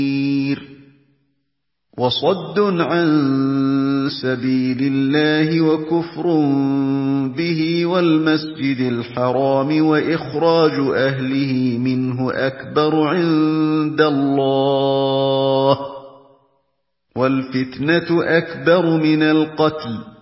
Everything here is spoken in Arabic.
وَصَدٌّ عَن سَبِيلِ اللَّهِ وَكُفْرٌ بِهِ وَالْمَسْجِدِ الْحَرَامِ وَإِخْرَاجُ أَهْلِهِ مِنْهُ أَكْبَرُ عِندَ اللَّهِ ۚ وَالْفِتْنَةُ أَكْبَرُ مِنَ الْقَتْلِ